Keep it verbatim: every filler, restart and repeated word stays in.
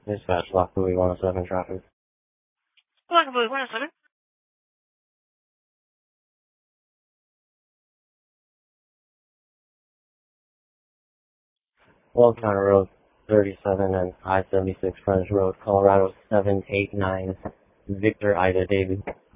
Dispatch, Lock Louis one oh seven traffic. Lock Louis one oh seven. Wells County Road thirty-seven and I seventy-six French Road, Colorado seven eight nine, Victor Ida David.